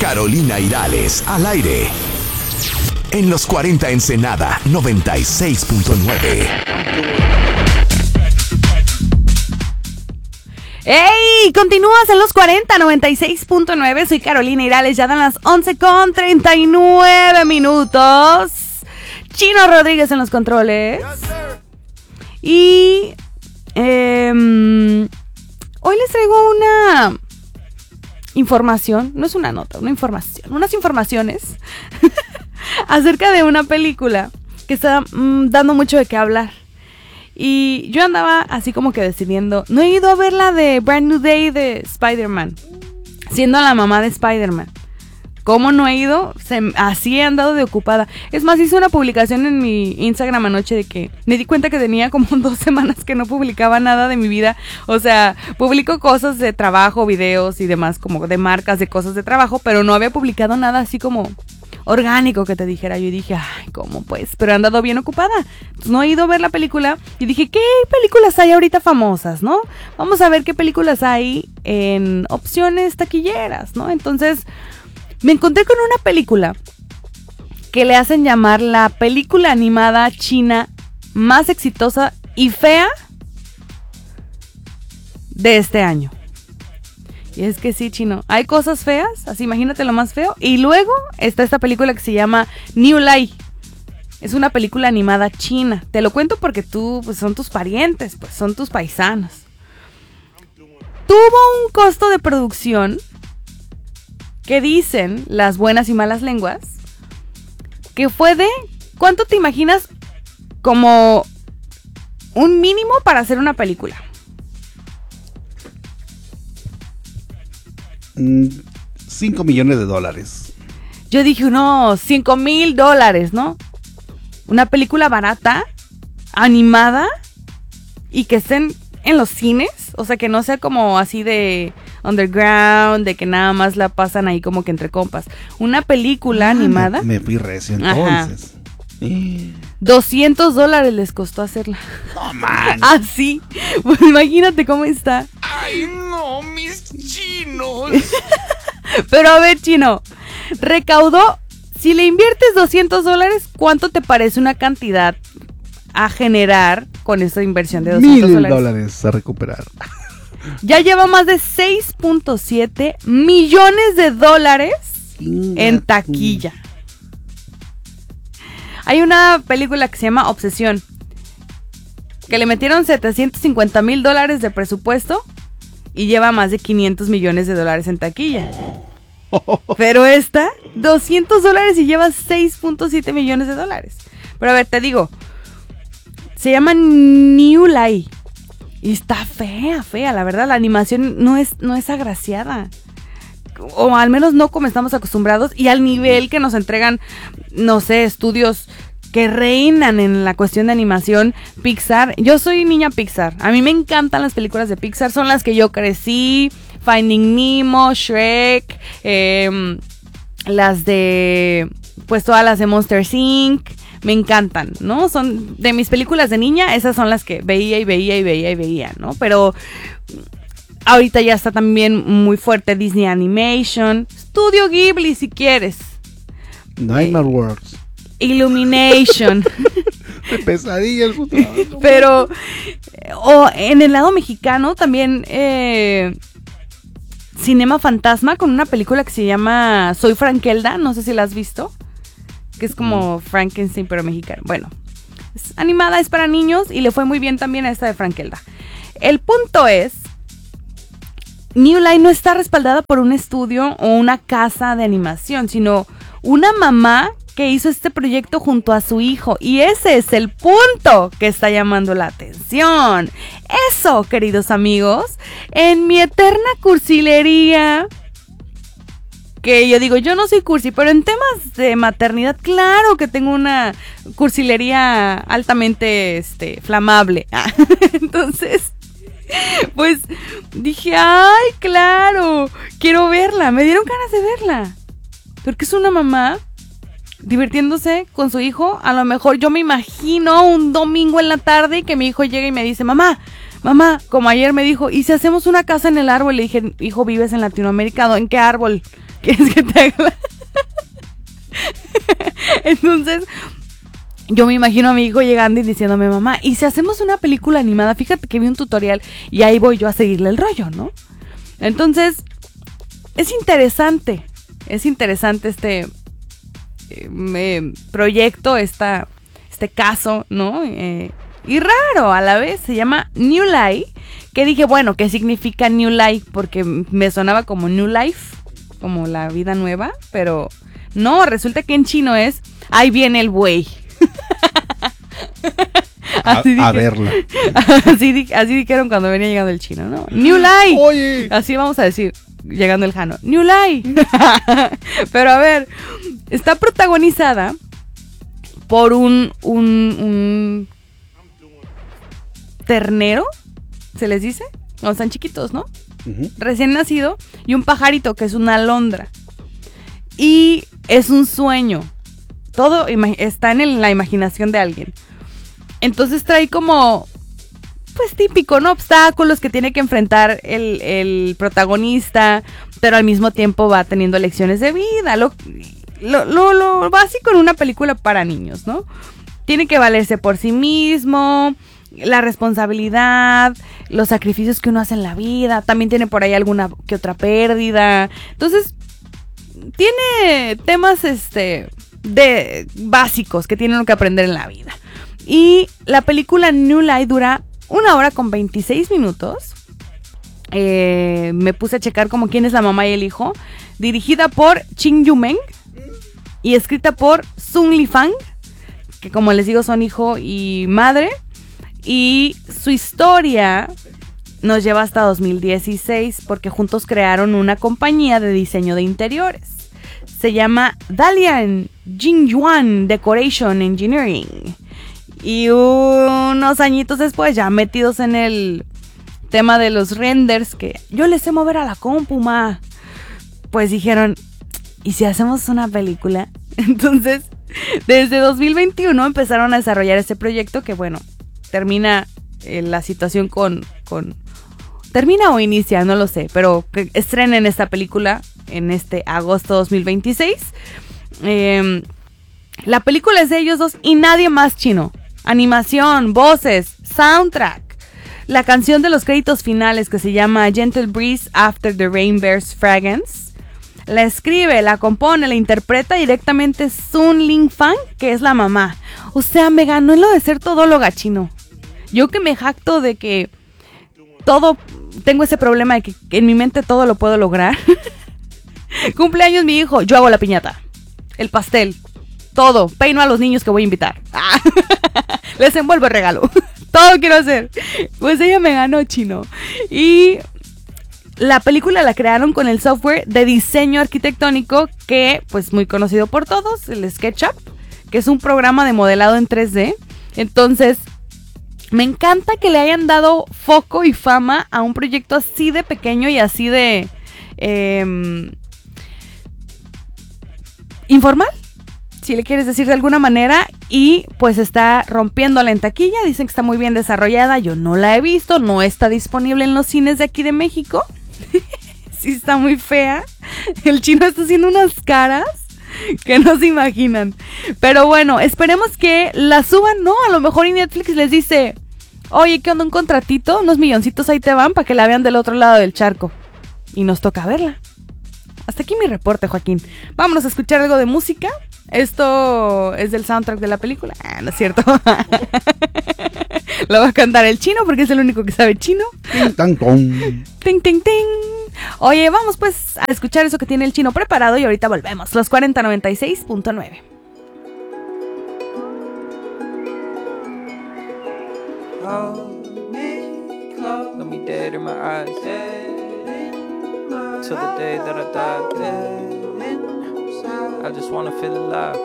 Carolina Irales, al aire. En los 40 Ensenada, 96.9. ¡Ey! Continúas en los 40, 96.9. Soy Carolina Irales. Ya dan las 11:39 minutos. Chino Rodríguez en los controles. Y hoy les traigo una información. No es una nota, una información. Unas informaciones acerca de una película que está dando mucho de qué hablar. Y yo andaba así como que decidiendo. No he ido a ver la de Brand New Day de Spider-Man, siendo la mamá de Spider-Man. ¿Cómo no he ido? Así he andado de ocupada. Es más, hice una publicación en mi Instagram anoche de que me di cuenta que tenía como 2 semanas que no publicaba nada de mi vida. O sea, publico cosas de trabajo, videos y demás, como de marcas, de cosas de trabajo, pero no había publicado nada así como orgánico que te dijera. Yo dije, ay, ¿cómo pues? Pero he andado bien ocupada. Entonces no he ido a ver la película. Y dije, ¿qué películas hay ahorita famosas, no? Vamos a ver qué películas hay en opciones taquilleras, ¿no? Entonces me encontré con una película que le hacen llamar la película animada china más exitosa y fea de este año. Y es que sí, Chino, hay cosas feas, así imagínate lo más feo. Y luego está esta película que se llama New Lai. Es una película animada china. Te lo cuento porque pues, son tus parientes, pues son tus paisanos. Tuvo un costo de producción que dicen las buenas y malas lenguas que fue de, ¿cuánto te imaginas como un mínimo para hacer una película? 5 millones de dólares. Yo dije unos $5,000, ¿no? Una película barata, animada y que estén en los cines, o sea, que no sea como así de underground, de que nada más la pasan ahí como que entre compas. Una película animada. Me fui recio entonces. $200 les costó hacerla. No, man. Así. Pues imagínate cómo está. ¡Ay, no, mis chinos! Pero a ver, Chino, recaudó, si le inviertes $200, ¿cuánto te parece una cantidad a generar con esa inversión de $200? $1,000 a recuperar. Ya lleva más de 6.7 millones de dólares en taquilla. Hay una película que se llama Obsesión, que le metieron $750,000 de presupuesto y lleva más de 500 millones de dólares en taquilla. Pero esta, $200 y lleva 6.7 millones de dólares. Pero a ver, te digo, se llama New Lai. Y está fea, la verdad, la animación no es agraciada. O al menos no como estamos acostumbrados y al nivel que nos entregan, no sé, estudios que reinan en la cuestión de animación. Pixar, yo soy niña Pixar, a mí me encantan las películas de Pixar, son las que yo crecí. Finding Nemo, Shrek, las de, pues todas las de Monster Inc. Me encantan, ¿no? Son de mis películas de niña, esas son las que veía, ¿no? Pero ahorita ya está también muy fuerte Disney Animation, Studio Ghibli si quieres. Nightmare Works. Illumination. De pesadillas. Pero en el lado mexicano también Cinema Fantasma con una película que se llama Soy Frankelda, no sé si la has visto, que es como Frankenstein pero mexicano. Bueno, es animada, es para niños y le fue muy bien también a esta de Frankelda. El punto es, New Line no está respaldada por un estudio o una casa de animación, sino una mamá que hizo este proyecto junto a su hijo. Y ese es el punto que está llamando la atención. Eso, queridos amigos, en mi eterna cursilería, que yo digo, yo no soy cursi, pero en temas de maternidad, claro que tengo una cursilería altamente flamable. Entonces, pues dije, ay, claro, quiero verla. Me dieron ganas de verla. Porque es una mamá divirtiéndose con su hijo. A lo mejor yo me imagino un domingo en la tarde y que mi hijo llega y me dice, mamá, como ayer me dijo, ¿y si hacemos una casa en el árbol? Le dije, hijo, ¿vives en Latinoamérica? ¿En qué árbol? ¿Quieres que te haga Entonces, yo me imagino a mi hijo llegando y diciéndome, mamá, ¿y si hacemos una película animada? Fíjate que vi un tutorial y ahí voy yo a seguirle el rollo, ¿no? Entonces, es interesante este proyecto, este caso, ¿no? Y raro a la vez, se llama New Life, que dije, bueno, ¿qué significa New Life? Porque me sonaba como New Life, como la vida nueva, pero no, resulta que en chino es, ahí viene el buey. A verla. Así dijeron cuando venía llegando el chino, ¿no? New Life. Oye. Así vamos a decir, llegando el Jano. New Life. Pero a ver, está protagonizada por un ternero, ¿se les dice? Cuando están chiquitos, ¿no? Uh-huh. Recién nacido, y un pajarito que es una alondra. Y es un sueño. Todo está en la imaginación de alguien. Entonces trae como, pues típico, ¿no? Obstáculos que tiene que enfrentar el protagonista, pero al mismo tiempo va teniendo lecciones de vida. Lo básico en una película para niños, ¿no? Tiene que valerse por sí mismo, la responsabilidad, los sacrificios que uno hace en la vida. También tiene por ahí alguna que otra pérdida. Entonces, tiene temas de básicos que tienen que aprender en la vida. Y la película New Life dura 1 hora con 26 minutos. Me puse a checar como quién es la mamá y el hijo. Dirigida por Ching Yu-meng y escrita por Sun Li-fang, que como les digo son hijo y madre. Y su historia nos lleva hasta 2016 porque juntos crearon una compañía de diseño de interiores. Se llama Dalian Jingyuan Decoration Engineering. Y unos añitos después, ya metidos en el tema de los renders, que yo les sé mover a la compu, ma, pues dijeron, ¿y si hacemos una película? Entonces, desde 2021 empezaron a desarrollar este proyecto que, bueno, termina la situación termina o inicia, no lo sé, pero que estrenen esta película en agosto 2026. La película es de ellos dos y nadie más, chino. Animación, voces, soundtrack. La canción de los créditos finales que se llama Gentle Breeze After the Rain Bears Fragrance. La escribe, la compone, la interpreta directamente Sun Li-fang, que es la mamá. O sea, me ganó en lo de ser todóloga, chino. Yo que me jacto de que tengo ese problema de que en mi mente todo lo puedo lograr. Cumpleaños mi hijo, yo hago la piñata, el pastel, todo, peino a los niños que voy a invitar. Les envuelvo el regalo. Todo quiero hacer. Pues ella me ganó, chino. Y la película la crearon con el software de diseño arquitectónico que, pues, muy conocido por todos, el SketchUp, que es un programa de modelado en 3D. Entonces, me encanta que le hayan dado foco y fama a un proyecto así de pequeño y así de informal, si le quieres decir de alguna manera, y pues está rompiéndola en taquilla. Dicen que está muy bien desarrollada. Yo no la he visto, no está disponible en los cines de aquí de México. Sí está muy fea. El chino está haciendo unas caras que no se imaginan. Pero bueno, esperemos que la suban, ¿no? A lo mejor y Netflix les dice, oye, ¿qué onda? Un contratito, unos milloncitos ahí te van para que la vean del otro lado del charco. Y nos toca verla. Hasta aquí mi reporte, Joaquín. Vámonos a escuchar algo de música. Esto es del soundtrack de la película. No es cierto. Lo va a cantar el chino porque es el único que sabe chino. Tan, ton. Ting, ting, ting. Oye, vamos pues a escuchar eso que tiene el chino preparado y ahorita volvemos. Los 4096.9. Hold me close, let me dead in my eyes, till the day that I die, I just wanna feel alive.